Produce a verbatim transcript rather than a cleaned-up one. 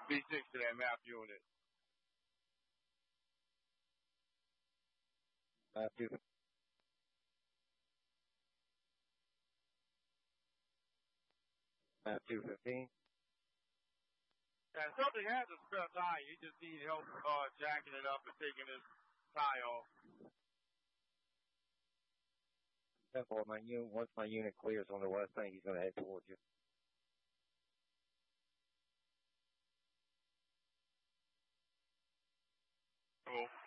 B six to that map unit. Map two. Map two fifteen. Yeah, something has a spare tire. You just need help uh, jacking it up and taking this tire off. Therefore, my unit, once my unit clears on the west bank, he's going to head towards you. Cool.